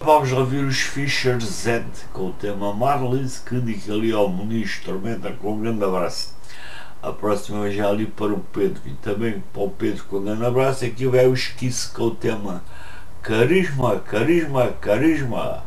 Vamos ouvir os Fischer Z com o tema Marley's König ali ao Muniz Tormenta, com um grande abraço. A próxima já ali para o Pedro e também para o Pedro com um grande abraço. Aqui vai o Esquice com o tema Carisma, Carisma, Carisma.